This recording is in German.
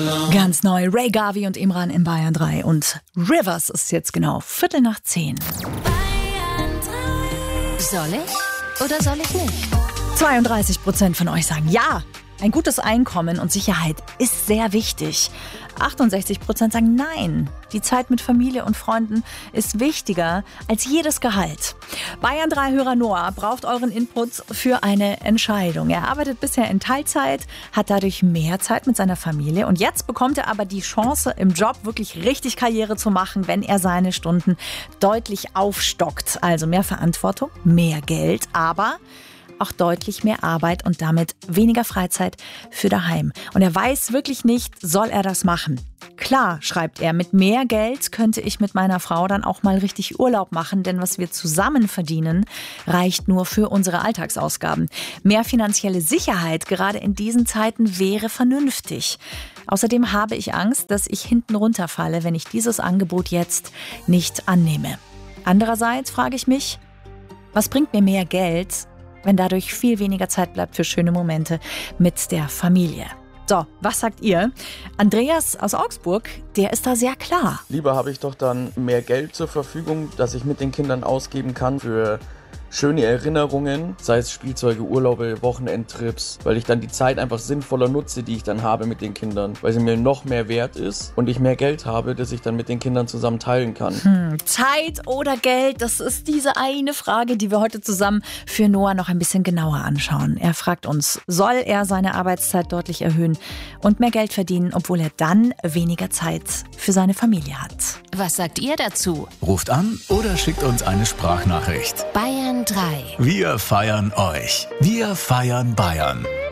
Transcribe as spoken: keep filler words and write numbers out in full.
Ganz neu, Ray Gavi und Imran in Bayern drei. Und Rivers ist jetzt genau Viertel nach zehn. Soll ich oder soll ich nicht? zweiunddreißig Prozent von euch sagen ja. Ein gutes Einkommen und Sicherheit ist sehr wichtig. achtundsechzig Prozent sagen nein. Die Zeit mit Familie und Freunden ist wichtiger als jedes Gehalt. Bayern drei Hörer Noah braucht euren Input für eine Entscheidung. Er arbeitet bisher in Teilzeit, hat dadurch mehr Zeit mit seiner Familie und jetzt bekommt er aber die Chance, im Job wirklich richtig Karriere zu machen, wenn er seine Stunden deutlich aufstockt. Also mehr Verantwortung, mehr Geld, aber auch deutlich mehr Arbeit und damit weniger Freizeit für daheim. Und er weiß wirklich nicht, soll er das machen? Klar, schreibt er, mit mehr Geld könnte ich mit meiner Frau dann auch mal richtig Urlaub machen, denn was wir zusammen verdienen, reicht nur für unsere Alltagsausgaben. Mehr finanzielle Sicherheit, gerade in diesen Zeiten, wäre vernünftig. Außerdem habe ich Angst, dass ich hinten runterfalle, wenn ich dieses Angebot jetzt nicht annehme. Andererseits frage ich mich, was bringt mir mehr Geld, wenn dadurch viel weniger Zeit bleibt für schöne Momente mit der Familie? So, was sagt ihr? Andreas aus Augsburg, der ist da sehr klar. Lieber habe ich doch dann mehr Geld zur Verfügung, das ich mit den Kindern ausgeben kann für schöne Erinnerungen, sei es Spielzeuge, Urlaube, Wochenendtrips, weil ich dann die Zeit einfach sinnvoller nutze, die ich dann habe mit den Kindern, weil sie mir noch mehr wert ist und ich mehr Geld habe, das ich dann mit den Kindern zusammen teilen kann. Hm, Zeit oder Geld, das ist diese eine Frage, die wir heute zusammen für Noah noch ein bisschen genauer anschauen. Er fragt uns, soll er seine Arbeitszeit deutlich erhöhen und mehr Geld verdienen, obwohl er dann weniger Zeit für seine Familie hat? Was sagt ihr dazu? Ruft an oder schickt uns eine Sprachnachricht. Bayern drei. Wir feiern euch. Wir feiern Bayern.